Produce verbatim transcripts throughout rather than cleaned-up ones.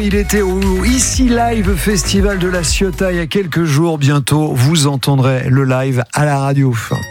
il était au Ici Live Festival de la Ciotat il y a quelques jours. Bientôt, vous entendrez le live à la radio.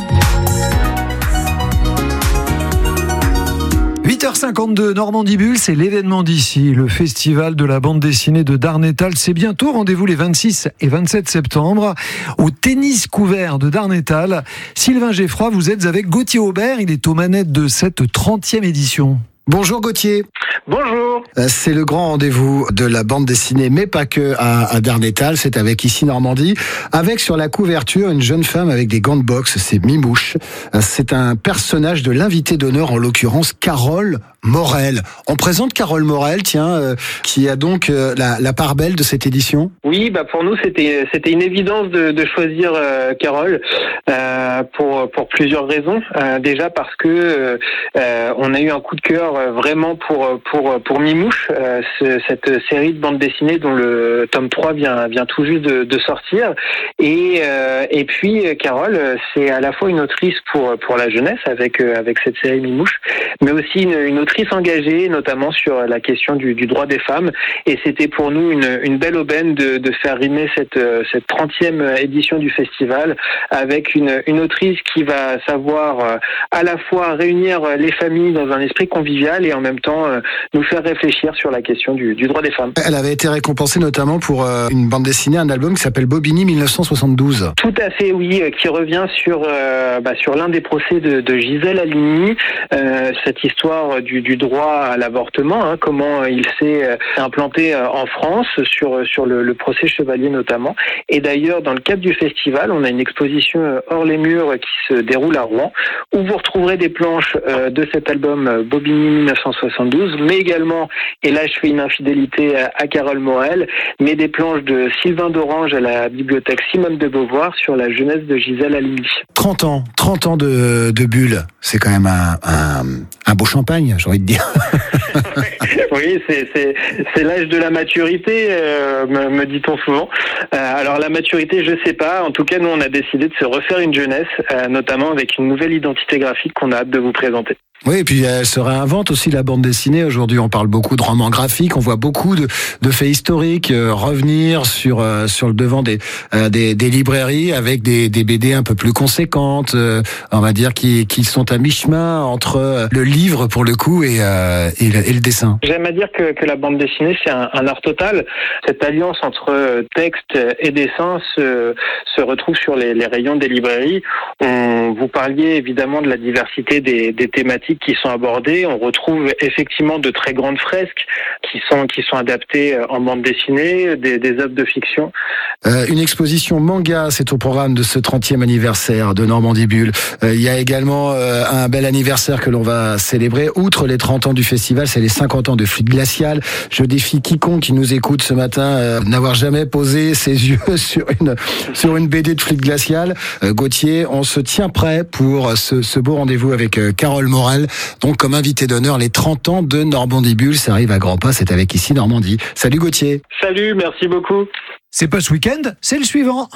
huit heures cinquante-deux, Normandie Bulle, c'est l'événement d'ici, le festival de la bande dessinée de Darnétal. C'est bientôt, rendez-vous les vingt-six et vingt-sept septembre au tennis couvert de Darnétal. Sylvain Geffroy, vous êtes avec Gauthier Aubert, il est aux manettes de cette trentième édition. Bonjour Gauthier. Bonjour. C'est le grand rendez-vous de la bande dessinée, mais pas que, à, à Darnétal. C'est avec Ici Normandie, avec sur la couverture une jeune femme avec des gants de boxe, c'est Mimouche. C'est un personnage de l'invité d'honneur, en l'occurrence Carole Morel. On présente Carole Morel, tiens, euh, qui a donc euh, la, la part belle de cette édition. Oui, bah pour nous c'était c'était une évidence de, de choisir euh, Carole euh, pour pour plusieurs raisons. Euh, déjà parce que euh, on a eu un coup de cœur euh, vraiment pour pour pour Mimouche, euh, ce, cette série de bande dessinée dont le tome trois vient vient tout juste de, de sortir. Et euh, et puis Carole, c'est à la fois une autrice pour pour la jeunesse avec euh, avec cette série Mimouche, mais aussi une, une autrice engagée, notamment sur la question du, du droit des femmes. Et c'était pour nous une, une belle aubaine de, de faire rimer cette, cette trentième édition du festival avec une, une autrice qui va savoir à la fois réunir les familles dans un esprit convivial et en même temps nous faire réfléchir sur la question du, du droit des femmes. Elle avait été récompensée notamment pour une bande dessinée, un album qui s'appelle Bobigny mille neuf cent soixante-douze. Tout à fait, oui, qui revient sur, euh, bah, sur l'un des procès de, de Gisèle Halimi, euh, cette histoire du du droit à l'avortement, hein, comment il s'est implanté en France sur sur le, le procès Chevalier notamment. Et d'ailleurs, dans le cadre du festival, on a une exposition hors les murs qui se déroule à Rouen, où vous retrouverez des planches de cet album Bobigny mille neuf cent soixante-douze, mais également, et là je fais une infidélité à Carole Morel, mais des planches de Sylvain d'Orange à la bibliothèque Simone de Beauvoir sur la jeunesse de Gisèle Halimi. trente ans, trente ans de, de Bulle, c'est quand même un, un, un beau champagne, j'ai envie de dire. Oui, c'est, c'est, c'est l'âge de la maturité, euh, me, me dit-on souvent. Euh, alors la maturité, je sais pas. En tout cas, nous, on a décidé de se refaire une jeunesse, euh, notamment avec une nouvelle identité graphique qu'on a hâte de vous présenter. Oui, et puis elle se réinvente aussi, la bande dessinée. Aujourd'hui, on parle beaucoup de romans graphiques, on voit beaucoup de, de faits historiques euh, revenir sur euh, sur le devant des, euh, des des librairies avec des, des B D un peu plus conséquentes, euh, on va dire qui qui sont à mi-chemin entre le livre pour le coup et euh, et, le, et le dessin. J'aime à dire que que la bande dessinée c'est un, un art total. Cette alliance entre texte et dessin se se retrouve sur les, les rayons des librairies. On, vous parliez évidemment de la diversité des, des thématiques qui sont abordées. On retrouve effectivement de très grandes fresques qui sont qui sont adaptées en bande dessinée, des, des œuvres de fiction. Euh, une exposition manga, c'est au programme de ce trentième anniversaire de Normandie Bulle. Euh, il y a également euh, un bel anniversaire que l'on va célébrer. Outre les trente ans du festival, c'est les cinquante ans de Fluide Glacial. Je défie quiconque qui nous écoute ce matin euh, n'avoir jamais posé ses yeux sur une sur une B D de Fluide Glacial. Euh, Gauthier, on se tient prêt pour ce, ce beau rendez-vous avec euh, Carole Morel. Donc comme invité d'honneur, les trente ans de Normandie Bulle, ça arrive à grands pas, c'est avec Ici Normandie. Salut Gauthier. Salut, merci beaucoup. C'est pas ce week-end, c'est le suivant.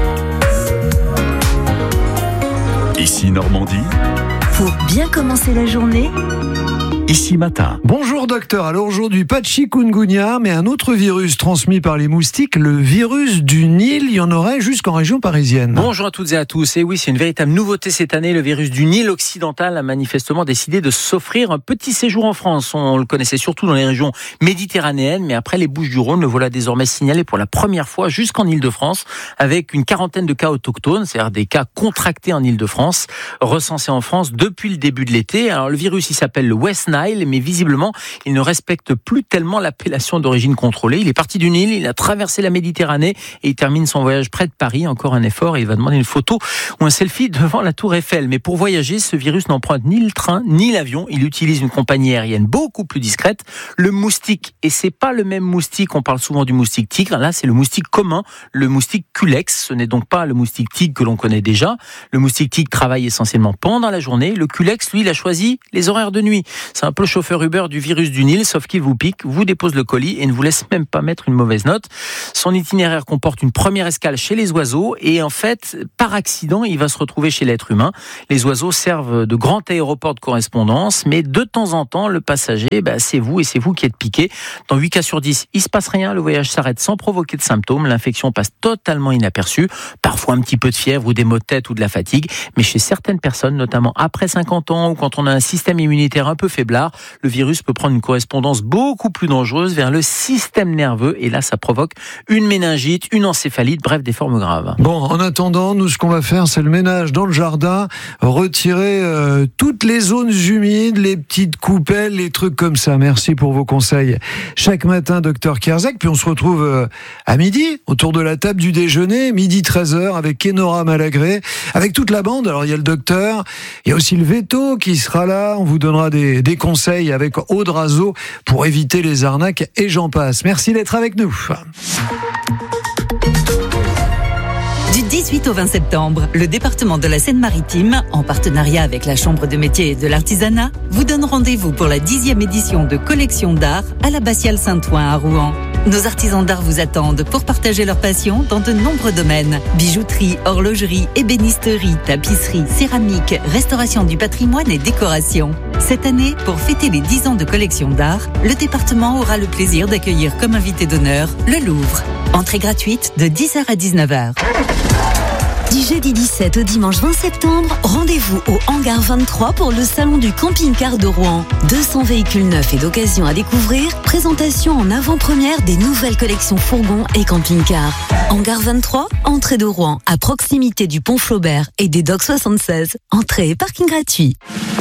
Ici Normandie. Pour bien commencer la journée, Ici Matin. Bonjour docteur, alors aujourd'hui pas de chikungunya mais un autre virus transmis par les moustiques, le virus du Nil, il y en aurait jusqu'en région parisienne. Bonjour à toutes et à tous, et oui c'est une véritable nouveauté cette année, le virus du Nil occidental a manifestement décidé de s'offrir un petit séjour en France. On le connaissait surtout dans les régions méditerranéennes, mais après les Bouches-du-Rhône, le voilà désormais signalé pour la première fois jusqu'en Île-de-France, avec une quarantaine de cas autochtones, c'est-à-dire des cas contractés en Île-de-France, recensés en France depuis le début de l'été. Alors le virus il s'appelle le West Nile, mais visiblement, il ne respecte plus tellement l'appellation d'origine contrôlée. Il est parti du Nil, il a traversé la Méditerranée et il termine son voyage près de Paris. Encore un effort et il va demander une photo ou un selfie devant la Tour Eiffel. Mais pour voyager, ce virus n'emprunte ni le train ni l'avion. Il utilise une compagnie aérienne beaucoup plus discrète, le moustique. Et c'est pas le même moustique, on parle souvent du moustique tigre. Là, c'est le moustique commun, le moustique culex. Ce n'est donc pas le moustique tigre que l'on connaît déjà. Le moustique tigre travaille essentiellement pendant la journée. Le culex, lui, il a choisi les horaires de nuit. C'est un peu le chauffeur Uber du virus du Nil, sauf qu'il vous pique, vous dépose le colis et ne vous laisse même pas mettre une mauvaise note. Son itinéraire comporte une première escale chez les oiseaux et en fait, par accident, il va se retrouver chez l'être humain. Les oiseaux servent de grand aéroport de correspondance, mais de temps en temps, le passager, bah, c'est vous et c'est vous qui êtes piqué. Dans huit cas sur dix, il se passe rien, le voyage s'arrête sans provoquer de symptômes, l'infection passe totalement inaperçue, parfois un petit peu de fièvre ou des maux de tête ou de la fatigue, mais chez certaines personnes, notamment après cinquante ans ou quand on a un système immunitaire un peu faiblard, le virus peut prendre une correspondance beaucoup plus dangereuse vers le système nerveux et là ça provoque une méningite, une encéphalite, bref des formes graves. Bon, en attendant, nous ce qu'on va faire c'est le ménage dans le jardin, retirer euh, toutes les zones humides, les petites coupelles, les trucs comme ça. Merci pour vos conseils. Chaque matin, docteur Kerzak, puis on se retrouve euh, à midi autour de la table du déjeuner, midi treize heures avec Enora Malagré, avec toute la bande. Alors il y a le docteur, il y a aussi le Veto qui sera là, on vous donnera des, des conseils avec Aude Razo pour éviter les arnaques et j'en passe. Merci d'être avec nous. Du dix-huit au vingt septembre, le département de la Seine-Maritime, en partenariat avec la Chambre de métiers et de l'artisanat, vous donne rendez-vous pour la dixième édition de Collection d'art à l'Abbatiale Saint-Ouen à Rouen. Nos artisans d'art vous attendent pour partager leur passion dans de nombreux domaines. Bijouterie, horlogerie, ébénisterie, tapisserie, céramique, restauration du patrimoine et décoration. Cette année, pour fêter les dix ans de Collection d'art, le département aura le plaisir d'accueillir comme invité d'honneur le Louvre. Entrée gratuite de dix heures à dix-neuf heures. Du jeudi dix-sept au dimanche vingt septembre, rendez-vous au hangar vingt-trois pour le salon du camping-car de Rouen. deux cents véhicules neufs et d'occasion à découvrir, présentation en avant-première des nouvelles collections fourgons et camping-cars. Hangar vingt-trois, entrée de Rouen, à proximité du pont Flaubert et des docks soixante-seize. Entrée et parking gratuit.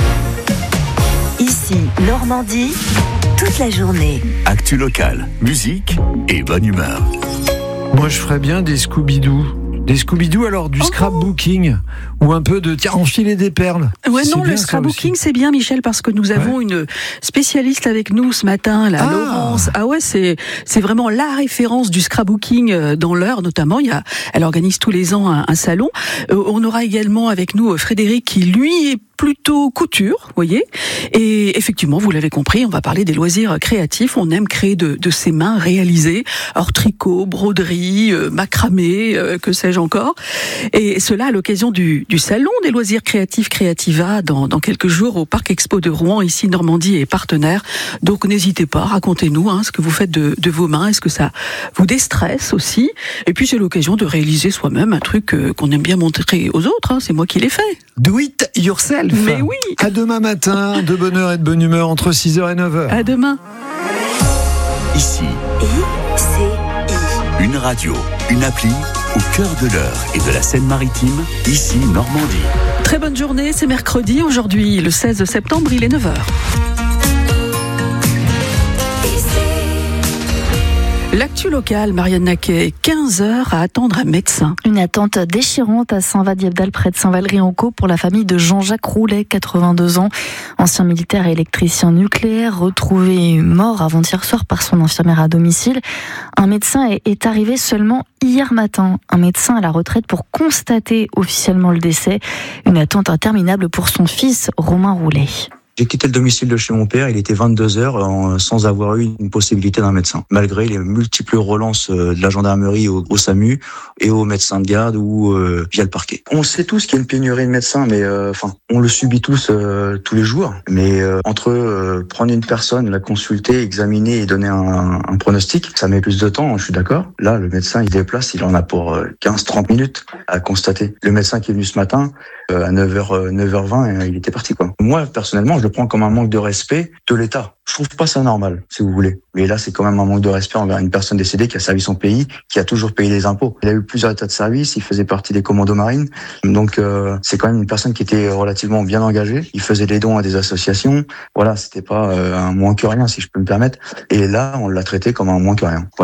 Ici, Normandie, toute la journée. Actu locale, musique et bonne humeur. Moi je ferais bien des Scooby-Doo. Des Scooby-Doo, alors du scrapbooking ou un peu de tiens, enfiler des perles. Ouais, c'est non, le scrapbooking c'est bien, Michel, parce que nous avons ouais. une spécialiste avec nous ce matin, la ah. Laurence. Ah ouais, c'est c'est vraiment la référence du scrapbooking dans l'Eure, notamment. Il y a, elle organise tous les ans un, un salon. Euh, on aura également avec nous Frédéric qui lui est plutôt couture, vous voyez. Et effectivement, vous l'avez compris, on va parler des loisirs créatifs. On aime créer de, de ses mains réalisées, hors tricot, broderie, euh, macramé, euh, que sais-je encore. Et cela à l'occasion du, du salon des loisirs créatifs Creativa dans, dans quelques jours au Parc Expo de Rouen. Ici, Normandie est partenaire. Donc, n'hésitez pas, racontez-nous hein, ce que vous faites de, de vos mains. Est-ce que ça vous déstresse aussi? Et puis, c'est l'occasion de réaliser soi-même un truc euh, qu'on aime bien montrer aux autres. Hein. C'est moi qui l'ai fait. Do it yourself. Mais oui. À demain matin, de bonne heure et de bonne humeur entre six heures et neuf heures. À demain. Ici, I, C, I. Une radio, une appli au cœur de l'Eure et de la Seine-Maritime, ici Normandie. Très bonne journée, c'est mercredi. Aujourd'hui, le seize septembre, il est neuf heures. L'actu locale, Marianne Naquet, quinze heures à attendre un médecin. Une attente déchirante à Saint-Vadiebdal, près de Saint-Valery-en-Caux, pour la famille de Jean-Jacques Roulet, quatre-vingt-deux ans, ancien militaire et électricien nucléaire, retrouvé mort avant-hier soir par son infirmière à domicile. Un médecin est arrivé seulement hier matin, un médecin à la retraite, pour constater officiellement le décès. Une attente interminable pour son fils, Romain Roulet. J'ai quitté le domicile de chez mon père, il était vingt-deux heures sans avoir eu une possibilité d'un médecin. Malgré les multiples relances de la gendarmerie au, au SAMU et au médecin de garde ou euh, via le parquet. On sait tous qu'il y a une pénurie de médecins, mais enfin, euh, on le subit tous euh, tous les jours. Mais euh, entre euh, prendre une personne, la consulter, examiner et donner un, un pronostic, ça met plus de temps, je suis d'accord. Là, le médecin, il déplace, il en a pour quinze trente minutes à constater. Le médecin qui est venu ce matin, euh, à neuf heures, neuf heures vingt, il était parti, quoi. Moi, personnellement, je le prends comme un manque de respect de l'État. Je trouve pas ça normal, si vous voulez. Mais là, c'est quand même un manque de respect envers une personne décédée qui a servi son pays, qui a toujours payé les impôts. Il a eu plusieurs états de service, il faisait partie des commandos marines. Donc, euh, c'est quand même une personne qui était relativement bien engagée. Il faisait des dons à des associations. Voilà, c'était pas euh, un moins que rien, si je peux me permettre. Et là, on l'a traité comme un moins que rien. Voilà.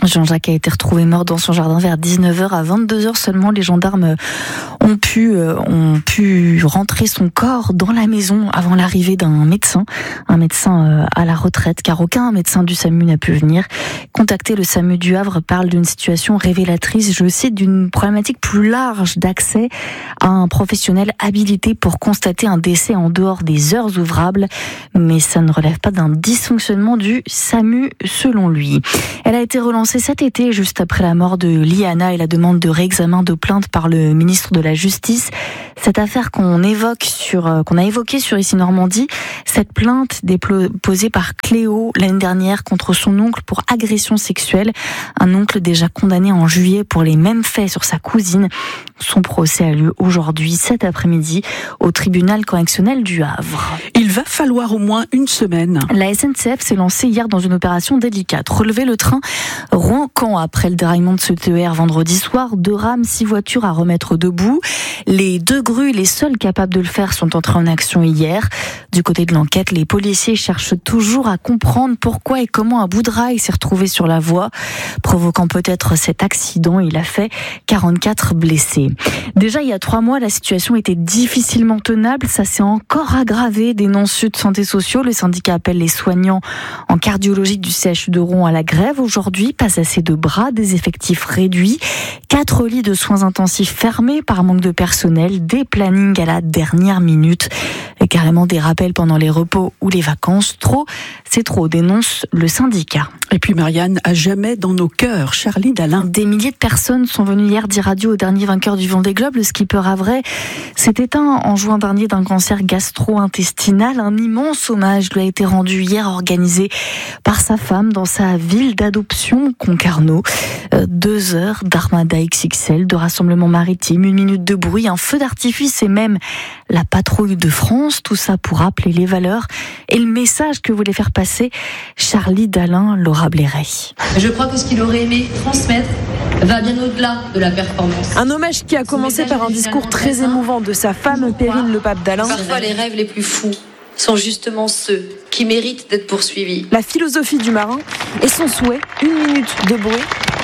Jean-Jacques a été retrouvé mort dans son jardin vers dix-neuf heures. À vingt-deux heures seulement, les gendarmes ont pu, euh, ont pu rentrer son corps dans la maison avant l'arrivée d'un médecin, un médecin euh, à la retraite, car aucun médecin du SAMU n'a pu venir. Contacté, le SAMU du Havre parle d'une situation révélatrice, je cite, d'une problématique plus large d'accès à un professionnel habilité pour constater un décès en dehors des heures ouvrables. Mais ça ne relève pas d'un dysfonctionnement du SAMU, selon lui. Elle a été relancée cet été, juste après la mort de Liana et la demande de réexamen de plainte par le ministre de la Justice. Cette affaire qu'on évoque sur, qu'on a évoquée sur Ici Normandie, cette plainte déposée par Cléo l'année dernière contre son oncle pour agression sexuelle. Un oncle déjà condamné en juillet pour les mêmes faits sur sa cousine. Son procès a lieu aujourd'hui, cet après-midi, au tribunal correctionnel du Havre. Il va falloir au moins une semaine. La S N C F s'est lancée hier dans une opération délicate. Relever le train Rouen-Caen après le déraillement de ce T E R vendredi soir. Deux rames, six voitures à remettre debout. Les deux grues, les seules capables de le faire, sont entrées en action hier. Du côté de l'enquête, les policiers cherchent toujours à comprendre pourquoi et comment un bout de rail s'est retrouvé sur la voie, provoquant peut-être cet accident. Il a fait quarante-quatre blessés. Déjà, il y a trois mois, la situation était difficilement tenable. Ça s'est encore aggravé, dénonce Sud Santé Sociaux. Le syndicat appelle les soignants en cardiologie du C H U de Rouen à la grève. Aujourd'hui, pas assez de bras, des effectifs réduits, quatre lits de soins intensifs fermés par manque de personnel, des plannings à la dernière minute, et carrément des rappels pendant les repos ou les vacances. Trop, c'est trop, dénonce le syndicat. Et puis Marianne, à jamais dans nos cœurs, Charlie Dalin. Des milliers de personnes sont venues hier dire adieu au dernier vainqueur du Vendée Globe. Le skipper havrais s'est éteint en juin dernier d'un cancer gastro-intestinal. Un immense hommage lui a été rendu hier, organisé par sa femme dans sa ville d'adoption, Concarneau. Euh, deux heures d'armada X X L, de rassemblement maritime, une minute de bruit, un feu d'artifice et même la patrouille de France. Tout ça pour rappeler les valeurs et le message que voulait faire passer Charlie Dalin, Laura Blairet. Je crois que ce qu'il aurait aimé transmettre va bien au-delà de la performance. Un hommage qui a commencé par un discours très émouvant de sa femme Perrine Le Pape Dalin. Parfois, les rêves les plus fous sont justement ceux qui méritent d'être poursuivis. La philosophie du marin et son souhait, une minute de bruit,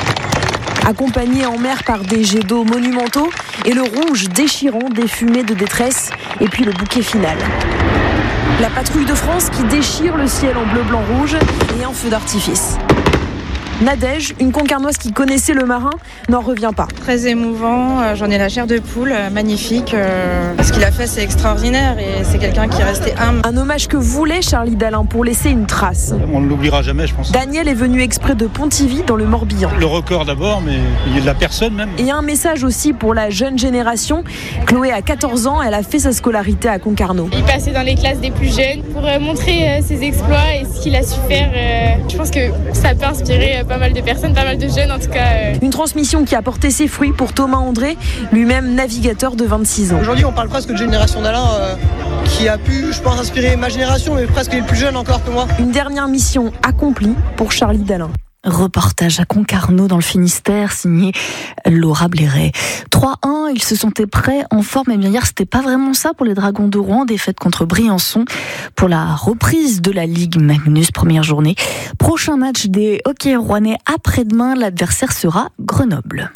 accompagné en mer par des jets d'eau monumentaux et le rouge déchirant des fumées de détresse et puis le bouquet final. La patrouille de France qui déchire le ciel en bleu, blanc, rouge et un feu d'artifice. Nadège, une Concarnoise qui connaissait le marin, n'en revient pas. Très émouvant, j'en ai la chair de poule, magnifique. Ce qu'il a fait, c'est extraordinaire et c'est quelqu'un qui est resté humble. Un hommage que voulait Charlie Dalin pour laisser une trace. On ne l'oubliera jamais, je pense. Daniel est venu exprès de Pontivy, dans le Morbihan. Le record d'abord, mais il y a de la personne même. Et un message aussi pour la jeune génération. Chloé a quatorze ans, elle a fait sa scolarité à Concarneau. Il passait dans les classes des plus jeunes pour montrer ses exploits et ce qu'il a su faire. Je pense que ça peut inspirer pas mal de personnes, pas mal de jeunes en tout cas. Euh. Une transmission qui a porté ses fruits pour Thomas André, lui-même navigateur de vingt-six ans. Aujourd'hui, on parle presque de génération d'Alain euh, qui a pu, je pense, inspirer ma génération, mais presque les plus jeunes encore que moi. Une dernière mission accomplie pour Charlie Dalin. Reportage à Concarneau dans le Finistère, signé Laura Blairet. trois un, ils se sentaient prêts, en forme. Et bien hier, c'était pas vraiment ça pour les Dragons de Rouen. Défaite contre Briançon pour la reprise de la Ligue Magnus, première journée. Prochain match des hockey rouennais après-demain. L'adversaire sera Grenoble.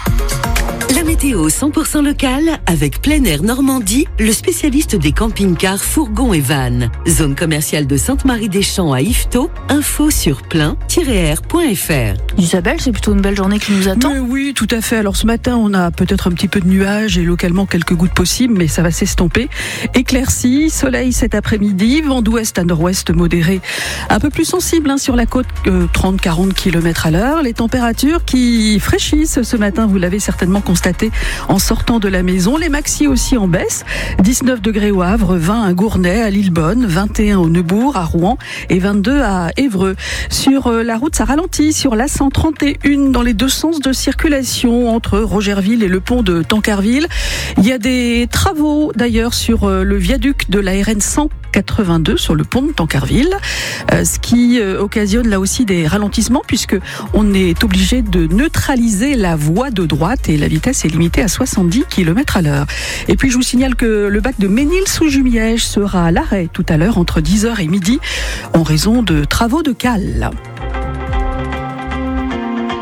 La météo cent pour cent locale avec Plein Air Normandie, le spécialiste des camping-cars, fourgons et vannes. Zone commerciale de Sainte-Marie-des-Champs à Yvetot. Info sur plein tiret r point f r. Isabelle, c'est plutôt une belle journée qui nous attend. Mais oui, tout à fait. Alors ce matin, on a peut-être un petit peu de nuages et localement quelques gouttes possibles, mais ça va s'estomper. Éclaircie, soleil cet après-midi, vent d'ouest à nord-ouest modéré. Un peu plus sensible hein, sur la côte, euh, trente à quarante kilomètres à l'heure. Les températures qui fraîchissent ce matin, vous l'avez certainement constaté en sortant de la maison. Les maxi aussi en baisse. dix-neuf degrés au Havre, vingt à Gournay, à Lillebonne, vingt et un au Neubourg, à Rouen et vingt-deux à Évreux. Sur la route, ça ralentit sur la cent trente et un dans les deux sens de circulation entre Rogerville et le pont de Tancarville. Il y a des travaux d'ailleurs sur le viaduc de la R N cent quatre-vingt-deux sur le pont de Tancarville, euh, ce qui euh, occasionne là aussi des ralentissements puisque on est obligé de neutraliser la voie de droite et la vitesse est limitée à soixante-dix kilomètres à l'heure. Et puis je vous signale que le bac de Ménil-sous-Jumièges sera à l'arrêt tout à l'heure entre dix heures et midi en raison de travaux de cale.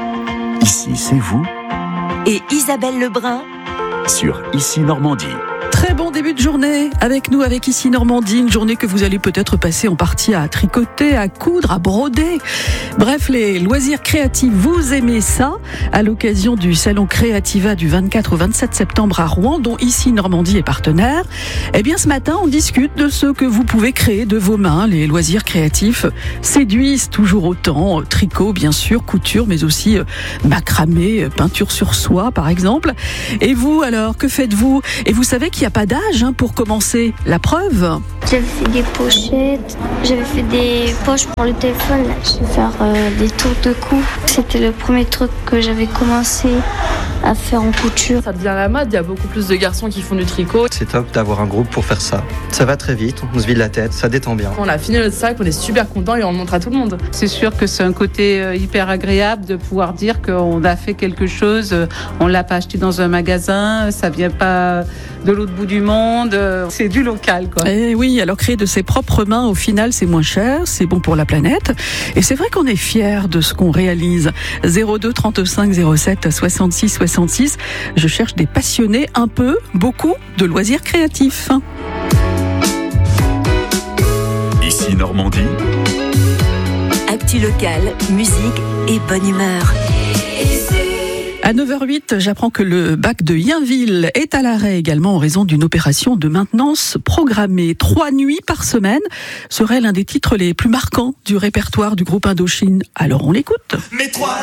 Ici, c'est vous. Et Isabelle Lebrun Sur Ici Normandie. Très bon début de journée avec nous, avec Ici Normandie, une journée que vous allez peut-être passer en partie à tricoter, à coudre, à broder. Bref, les loisirs créatifs, vous aimez ça, à l'occasion du salon Créativa du vingt-quatre au vingt-sept septembre à Rouen, dont Ici Normandie est partenaire. Eh bien, ce matin, on discute de ce que vous pouvez créer de vos mains. Les loisirs créatifs séduisent toujours autant, tricot bien sûr, couture, mais aussi macramé, peinture sur soie par exemple. Et vous alors, que faites-vous? Et vous savez qu'il n'y a pas d'âge hein, pour commencer. La preuve. J'avais fait des pochettes, j'avais fait des poches pour le téléphone. Là. Je vais faire euh, des tours de cou. C'était le premier truc que j'avais commencé à faire en couture. Ça devient la mode, il y a beaucoup plus de garçons qui font du tricot. C'est top d'avoir un groupe pour faire ça. Ça va très vite, on se vide la tête, ça détend bien. On a fini notre sac, on est super content et on le montre à tout le monde. C'est sûr que c'est un côté hyper agréable de pouvoir dire qu'on a fait quelque chose, on l'a pas acheté dans un magasin, ça vient pas de l'autre bout du monde, c'est du local quoi. Et oui, alors créer de ses propres mains, au final, c'est moins cher, c'est bon pour la planète. Et c'est vrai qu'on est fiers de ce qu'on réalise. zéro deux trente-cinq zéro sept soixante-six soixante-six. Je cherche des passionnés, un peu, beaucoup de loisirs créatifs. Ici Normandie. Actu locale, musique et bonne humeur. À neuf heures huit, j'apprends que le bac de Yainville est à l'arrêt également en raison d'une opération de maintenance programmée. Trois nuits par semaine serait l'un des titres les plus marquants du répertoire du groupe Indochine. Alors on l'écoute.